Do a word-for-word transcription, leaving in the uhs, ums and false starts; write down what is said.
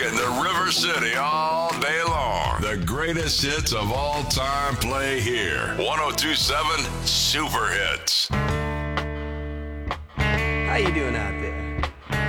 rocking the River City all day long. The greatest hits of all time play here. one oh two point seven Super Hits. How you doing out there?